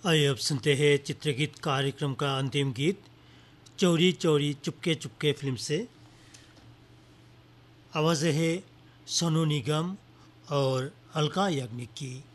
आइए अब सुनते हैं चित्रगीत कार्यक्रम का अंतिम गीत चोरी चोरी चुपके चुपके फिल्म से। आवाज़ है सोनू निगम और अलका याग्निक की।